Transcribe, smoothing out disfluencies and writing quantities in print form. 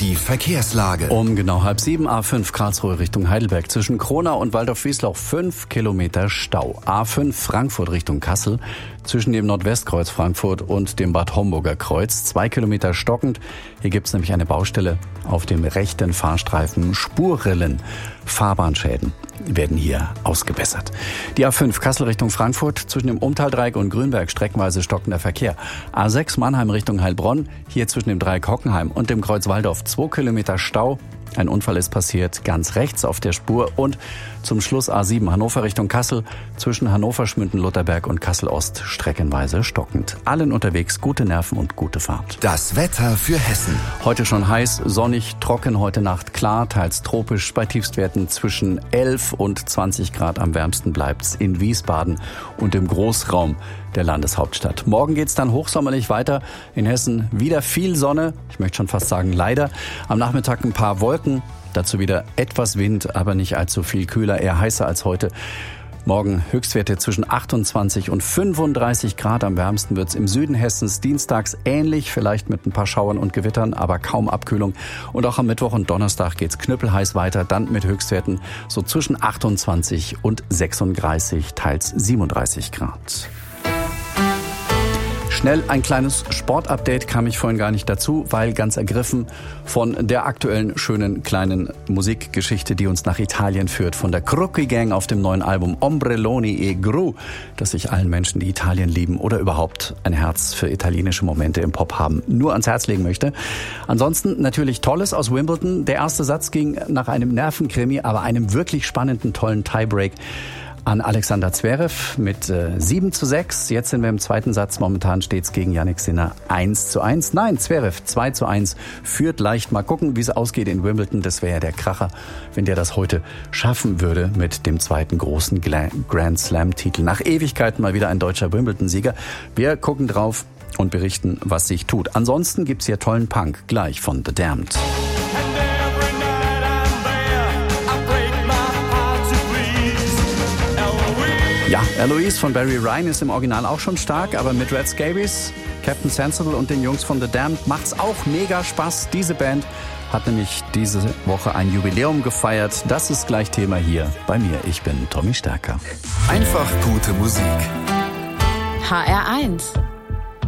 Die Verkehrslage. Um genau 6:30 A5 Karlsruhe Richtung Heidelberg. Zwischen Kronau und Waldorf-Wiesloch 5 Kilometer Stau. A5 Frankfurt Richtung Kassel. Zwischen dem Nordwestkreuz Frankfurt und dem Bad Homburger Kreuz 2 Kilometer stockend. Hier gibt es nämlich eine Baustelle auf dem rechten Fahrstreifen. Spurrillen. Fahrbahnschäden werden hier ausgebessert. Die A5 Kassel Richtung Frankfurt. Zwischen dem Umtaldreieck und Grünberg streckenweise stockender Verkehr. A6 Mannheim Richtung Heilbronn. Hier zwischen dem Dreieck Hockenheim und dem Kreuz Waldorf 2 Kilometer Stau. Ein Unfall ist passiert ganz rechts auf der Spur. Und zum Schluss A7 Hannover Richtung Kassel. Zwischen Hannover, Schmünden-Lutherberg und Kassel-Ost streckenweise stockend. Allen unterwegs gute Nerven und gute Fahrt. Das Wetter für Hessen. Heute schon heiß, sonnig, trocken, heute Nacht klar, teils tropisch. Bei Tiefstwerten zwischen 11 und 20 Grad. Am wärmsten bleibt's in Wiesbaden und im Großraum der Landeshauptstadt. Morgen geht's dann hochsommerlich weiter. In Hessen wieder viel Sonne. Ich möchte schon fast sagen leider. Am Nachmittag ein paar Wolken. Dazu wieder etwas Wind, aber nicht allzu viel kühler, eher heißer als heute. Morgen Höchstwerte zwischen 28 und 35 Grad. Am wärmsten wird's im Süden Hessens. Dienstags ähnlich, vielleicht mit ein paar Schauern und Gewittern, aber kaum Abkühlung. Und auch am Mittwoch und Donnerstag geht's knüppelheiß weiter. Dann mit Höchstwerten so zwischen 28 und 36, teils 37 Grad. Schnell ein kleines Sportupdate, kam ich vorhin gar nicht dazu, weil ganz ergriffen von der aktuellen schönen kleinen Musikgeschichte, die uns nach Italien führt, von der Crocchi Gang auf dem neuen Album Ombrelloni e Gru, das sich allen Menschen, die Italien lieben oder überhaupt ein Herz für italienische Momente im Pop haben, nur ans Herz legen möchte. Ansonsten natürlich Tolles aus Wimbledon. Der erste Satz ging nach einem Nervenkrimi, aber einem wirklich spannenden, tollen Tiebreak an Alexander Zverev mit 7:6. Jetzt sind wir im zweiten Satz. Momentan steht es gegen Jannik Sinner 1:1. Nein, Zverev 2:1 führt leicht. Mal gucken, wie es ausgeht in Wimbledon. Das wäre ja der Kracher, wenn der das heute schaffen würde mit dem zweiten großen Grand Slam-Titel. Nach Ewigkeiten mal wieder ein deutscher Wimbledon-Sieger. Wir gucken drauf und berichten, was sich tut. Ansonsten gibt's hier tollen Punk gleich von The Damned. Ja, Eloise von Barry Ryan ist im Original auch schon stark, aber mit Red Scabies, Captain Sensible und den Jungs von The Damned macht's auch mega Spaß. Diese Band hat nämlich diese Woche ein Jubiläum gefeiert. Das ist gleich Thema hier bei mir. Ich bin Tommy Stärker. Einfach gute Musik. HR1